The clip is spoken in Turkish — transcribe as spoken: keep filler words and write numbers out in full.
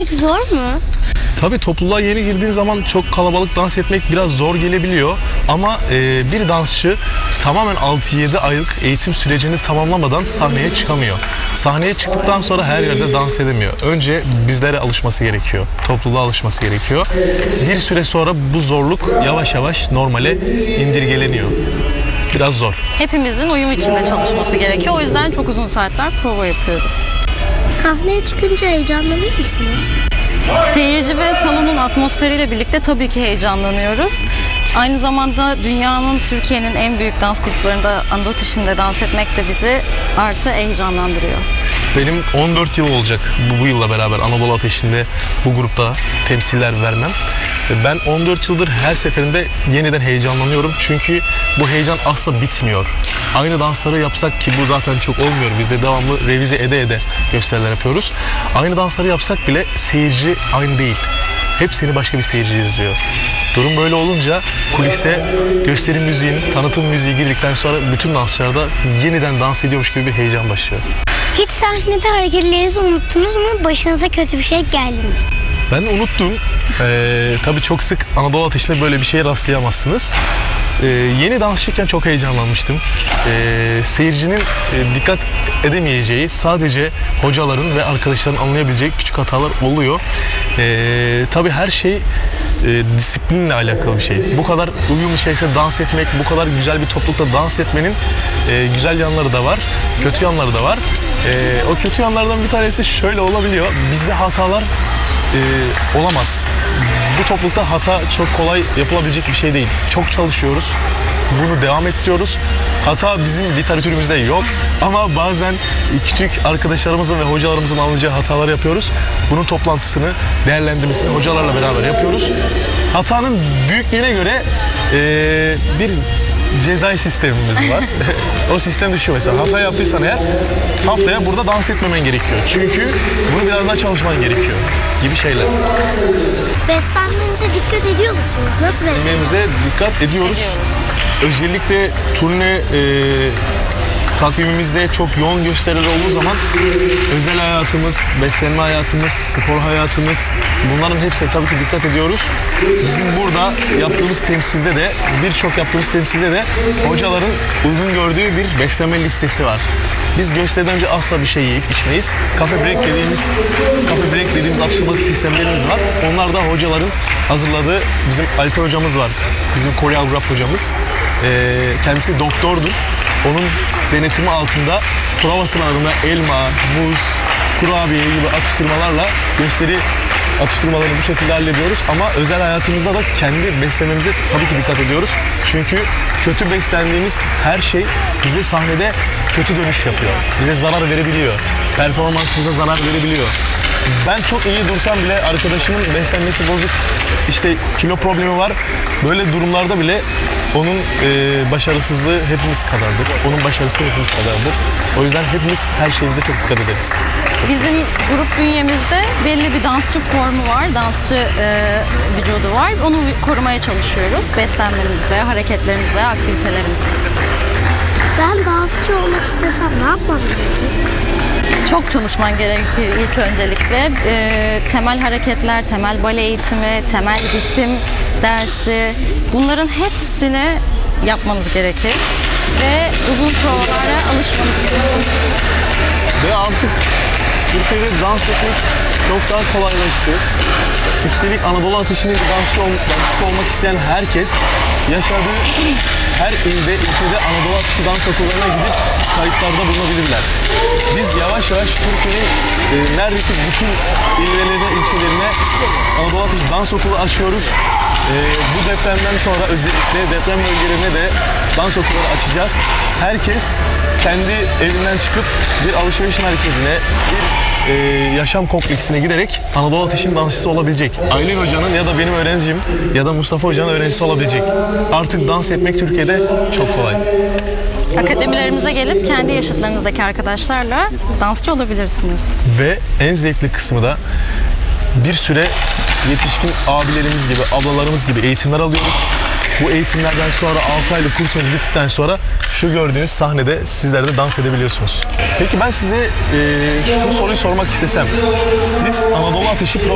etmek zor mu? Tabii topluluğa yeni girdiğin zaman çok kalabalık dans etmek biraz zor gelebiliyor. Ama e, bir dansçı tamamen altı yedi aylık eğitim sürecini tamamlamadan sahneye çıkamıyor. Sahneye çıktıktan sonra her yerde dans edemiyor. Önce bizlere alışması gerekiyor. Topluluğa alışması gerekiyor. Bir süre sonra bu zorluk yavaş yavaş normale indirgeleniyor. Biraz zor. Hepimizin uyum içinde çalışması gerekiyor. O yüzden çok uzun saatler prova yapıyoruz. Sahneye çıkınca heyecanlanıyor musunuz? Seyirci ve salonun atmosferiyle birlikte tabii ki heyecanlanıyoruz. Aynı zamanda dünyanın, Türkiye'nin en büyük dans gruplarında Anadolu Ateşi'nde dans etmek de bizi artı heyecanlandırıyor. Benim on dört yıl olacak bu, bu yılla beraber Anadolu Ateşi'nde bu grupta temsiller vermem. Ben on dört yıldır her seferinde yeniden heyecanlanıyorum. Çünkü bu heyecan asla bitmiyor. Aynı dansları yapsak, ki bu zaten çok olmuyor. Biz de devamlı revize ede ede gösteriler yapıyoruz. Aynı dansları yapsak bile seyirci aynı değil. Hep seni başka bir seyirci izliyor. Durum böyle olunca kulise gösteri müziğin, tanıtım müziği girdikten sonra bütün dansçılarda yeniden dans ediyormuş gibi bir heyecan başlıyor. Hiç sahnede hareketlerinizi unuttunuz mu? Başınıza kötü bir şey geldi mi? Ben unuttum. Ee, tabii çok sık Anadolu Ateşi'nde böyle bir şeye rastlayamazsınız. Ee, yeni dansçıyken çok heyecanlanmıştım. Ee, seyircinin e, dikkat edemeyeceği, sadece hocaların ve arkadaşların anlayabileceği küçük hatalar oluyor. Ee, tabii her şey e, disiplinle alakalı bir şey. Bu kadar uyum içerisinde dans etmek, bu kadar güzel bir toplulukta dans etmenin e, güzel yanları da var, kötü yanları da var. E, o kötü yanlardan bir tanesi şöyle olabiliyor. Bizde hatalar e, olamaz. Bu toplulukta hata çok kolay yapılabilecek bir şey değil. Çok çalışıyoruz. Bunu devam ettiriyoruz. Hata bizim literatürümüzde yok. Ama bazen küçük arkadaşlarımızın ve hocalarımızın anlayacağı hatalar yapıyoruz. Bunun toplantısını, değerlendirmesini hocalarla beraber yapıyoruz. Hatanın büyüklüğüne göre e, bir cezai sistemimiz var. O sistem düşüyor mesela. Hata yaptıysan eğer haftaya burada dans etmemen gerekiyor. Çünkü bunu biraz daha çalışman gerekiyor gibi şeyler. Beslenmenize dikkat ediyor musunuz? Nasıl beslenmenize? Yemeğimize dikkat ediyoruz. Ediyoruz. Özellikle turne e, takvimimizde çok yoğun gösteriler olduğu zaman özel hayatımız, beslenme hayatımız, spor hayatımız, bunların hepsine tabii ki dikkat ediyoruz. Bizim burada yaptığımız temsilde de, birçok yaptığımız temsilde de hocaların uygun gördüğü bir beslenme listesi var. Biz gösteriden önce asla bir şey yiyip içmeyiz. Cafe break dediğimiz, cafe break dediğimiz atıştırmalık sistemlerimiz var. Onlar da hocaların hazırladığı, bizim Alper hocamız var, bizim koreograf hocamız. Ee, kendisi doktordur. Onun denetimi altında prova sıralarında elma, muz, kurabiye gibi atıştırmalarla gösteri atıştırmalarını bu şekilde hallediyoruz. Ama özel hayatımızda da kendi beslenmemize tabii ki dikkat ediyoruz. Çünkü kötü beslendiğimiz her şey bize sahnede kötü dönüş yapıyor. Bize zarar verebiliyor. Performansımıza zarar verebiliyor. Ben çok iyi dursam bile arkadaşımın beslenmesi bozuk, işte kilo problemi var. Böyle durumlarda bile onun e, başarısızlığı hepimiz kadardır. Onun başarısı hepimiz kadardır. O yüzden hepimiz her şeyimize çok dikkat ederiz. Bizim grup bünyemizde belli bir dansçı formu var, dansçı e, vücudu var. Onu korumaya çalışıyoruz. Beslenmemizde, hareketlerimizde, aktivitelerimizde. Ben dansçı olmak istesem ne yapmam gerekir? Çok çalışman gerekir ilk öncelikle. E, temel hareketler, temel bale eğitimi, temel ritim dersi, bunların hepsini yapmanız gerekir. Ve uzun provalara alışmanız gerekir. Ve artık Türkiye'de dans etmek çok daha kolaylaştı. Üstelik Anadolu Ateşi'nin dansçı, ol, dansçısı olmak isteyen herkes yaşadığı her ilde, ilçede Anadolu Ateşi dans okullarına gidip kayıtlarda bulunabilirler. Biz yavaş yavaş Türkiye'nin e, neredeyse bütün illerine, ilçelerine Anadolu Ateşi dans okulu açıyoruz. E, bu depremden sonra özellikle deprem bölgelerine de dans okulları açacağız. Herkes kendi evinden çıkıp bir alışveriş merkezine, bir e, yaşam kompleksine giderek Anadolu Ateşi'nin dansçısı olabilecek. Aylin Hoca'nın ya da benim öğrencim ya da Mustafa Hoca'nın öğrencisi olabilecek. Artık dans etmek Türkiye'de çok kolay. Akademilerimize gelip kendi yaşıtlarınızdaki arkadaşlarla dansçı olabilirsiniz. Ve en zevkli kısmı da bir süre yetişkin abilerimiz gibi, ablalarımız gibi eğitimler alıyoruz. Bu eğitimlerden sonra altı aylık kursumuz bittikten sonra şu gördüğünüz sahnede sizler de dans edebiliyorsunuz. Peki ben size e, şu soruyu sormak istesem. Siz Anadolu Ateşi